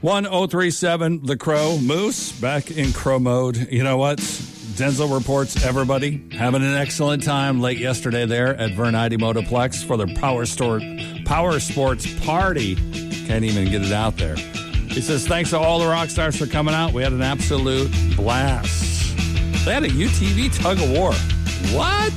1037 The Crow. Moose, back in crow mode. You know what? Denzel reports everybody having an excellent time late yesterday there at Vern Ide Motoplex for their Power Sports party. Can't even get it out there. He says, thanks to all the rock stars for coming out. We had an absolute blast. They had a UTV tug of war. What?